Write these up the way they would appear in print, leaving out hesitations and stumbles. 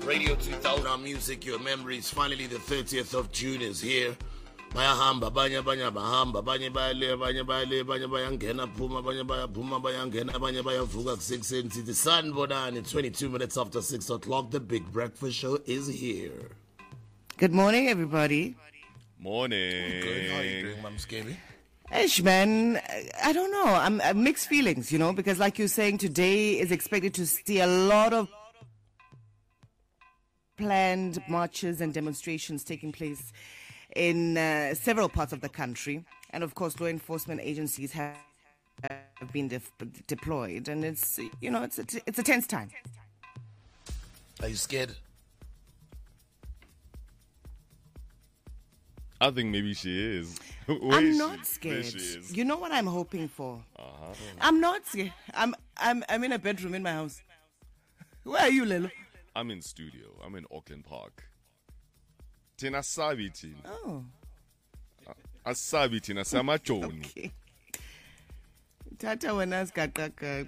Radio 2000, our music, your memories. Finally, the 30th of June is here. Bayahamba, abanye bahamba, abanye bayangena, phuma, abanye bayaphuma, bayangena, abanye bayavuka kuseni. The sun, Bonani, 22 minutes after 6 o'clock. The Big Breakfast Show is here. Good morning, everybody. Morning. Good. How are you doing, Mom Scabby? Ish, man, I don't know. I'm mixed feelings, because like you're saying, today is expected to see a lot of planned marches and demonstrations taking place in several parts of the country. And of course, law enforcement agencies have been deployed. And it's a tense time. Are you scared? I think maybe she is. I'm not scared. You know what I'm hoping for? I'm not scared. I'm in a bedroom in my house. Where are you, Lelo? I'm in studio. I'm in Auckland Park. Tina sabi tina. Oh. Asabi tina samachoni. Okay. Tata wenas kakaka.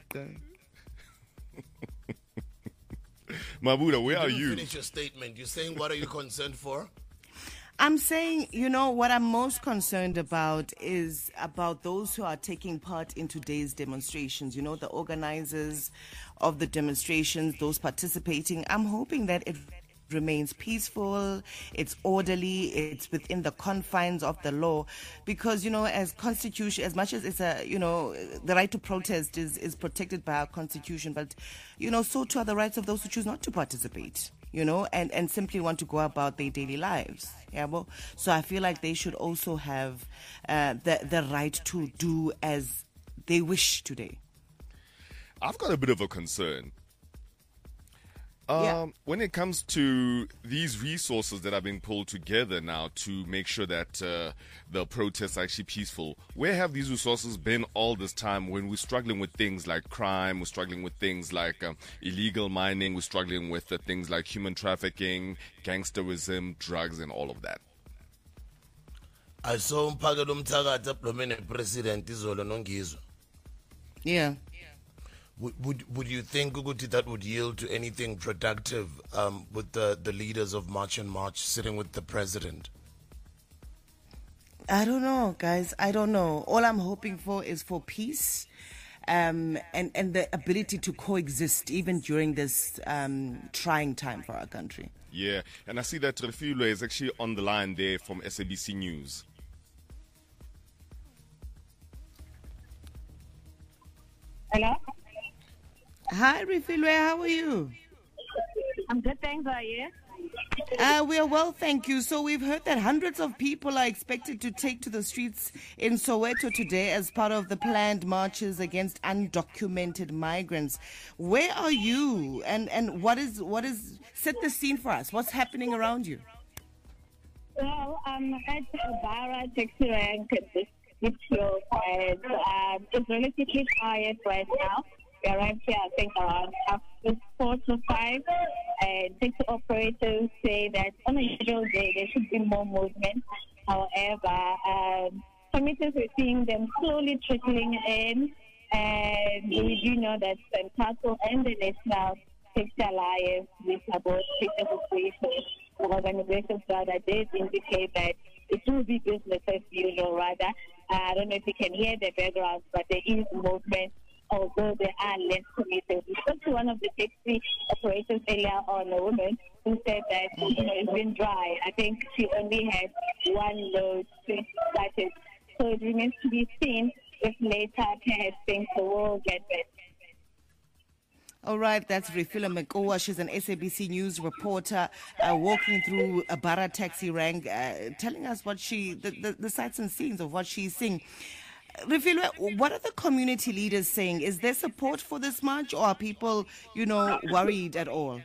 Mabuda, where are you? Finish your statement. You're saying what are you concerned for? I'm saying, what I'm most concerned about is about those who are taking part in today's demonstrations. The organizers of the demonstrations, those participating. I'm hoping that it remains peaceful, it's orderly, it's within the confines of the law, because as constitution, as much as it's the right to protest is protected by our constitution, but so too are the rights of those who choose not to participate, and simply want to go about their daily lives. So I feel like they should also have the right to do as they wish today. I've got a bit of a concern. When it comes to these resources that are being pulled together now to make sure that the protests are actually peaceful, where have these resources been all this time when we're struggling with things like crime, we're struggling with things like illegal mining, we're struggling with things like human trafficking, gangsterism, drugs, and all of that? I saw umphakela umthakathi ablomene president izolo nongizwe. Yeah. Would you think ukuthi that would yield to anything productive with the leaders of March and March sitting with the president? I don't know, guys. I don't know. All I'm hoping for is for peace and the ability to coexist even during this trying time for our country. Yeah, and I see that Refilwe is actually on the line there from SABC News. Hello? Hi, Refilwe. How are you? I'm good, thanks. How are you? We are well, thank you. So we've heard that hundreds of people are expected to take to the streets in Soweto today as part of the planned marches against undocumented migrants. Where are you? And what is set the scene for us? What's happening around you? Well, I'm at Bara taxi rank at this show, and it's relatively quiet right now. We arrived here, I think, around after 4 to 5. And taxi operators say that on a usual day there should be more movement. However, commuters, we're seeing them slowly trickling in. And we do know that Santaco and the National Taxi Alliance, which are both taxi associations, organizations rather, did indicate that it will be business as usual rather. I don't know if you can hear the background, but there is movement, although there are less commuters. We spoke to one of the taxi operators earlier on, a woman who said that it's been dry. I think she only had one load since it started. So it remains to be seen if later perhaps things will get better. All right, that's Refilwe Mekowa. She's an SABC News reporter walking through a Bara taxi rank, telling us what the sights and scenes of what she's seeing. Refilwe, what are the community leaders saying? Is there support for this march, or are people, worried at all?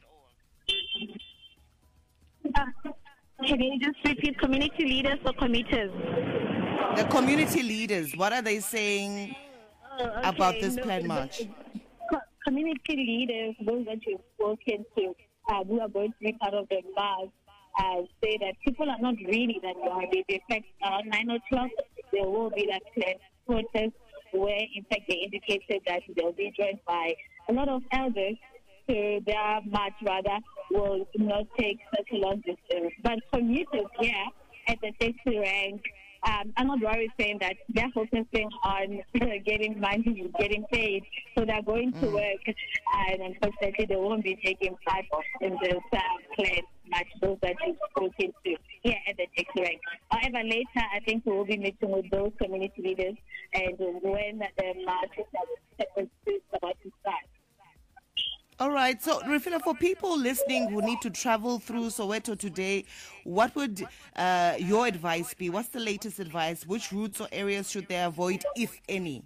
Can you just repeat, community leaders or commuters? The community leaders, what are they saying about this planned march? Community leaders, those that you've spoken to, who are going to be part of the march, say that people are not really that worried. In fact, around 9 o'clock, there will be that planned protest where, in fact, they indicated that they'll be joined by a lot of elders to their march rather will not take such a long distance. But commuters here at the taxi rank, I'm not worried saying that they're focusing on getting money, getting paid, so they're going to work, and unfortunately they won't be taking part in this planned march, those that you've spoken to here at the taxi rank. However, later I think we will be meeting with those community leaders, and when the march is about to start. All right. So, Refila, for people listening who need to travel through Soweto today, what would your advice be? What's the latest advice? Which routes or areas should they avoid, if any?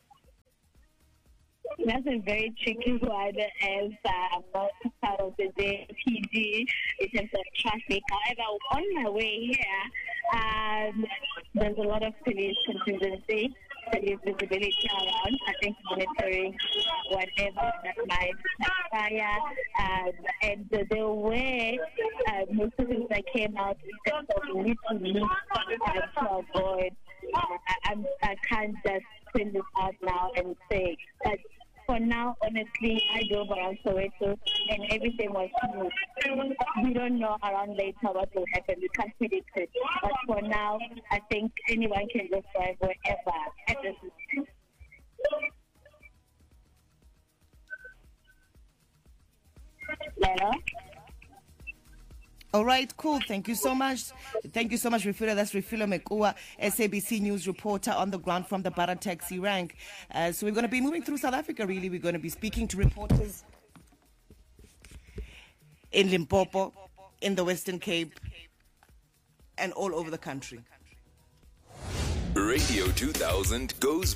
That's a very tricky one as most part of the day PD in terms of traffic. However, on my way here, there's a lot of police contingency, police visibility around. I think monitoring whatever that might transpire. And the way most of things that came out in terms of need to avoid, I can't just send this out now and say, but for now, honestly, I drove around Soweto and everything was smooth. We don't know around later what will happen. We can't predict it. But for now, I think anyone can just drive wherever. Hello? All right, cool. Thank you so much. Thank you so much, Refila. That's Refila Mekua, SABC News reporter on the ground from the Bara Taxi rank. So we're going to be moving through South Africa, really. We're going to be speaking to reporters in Limpopo, in the Western Cape, and all over the country. Radio 2000 goes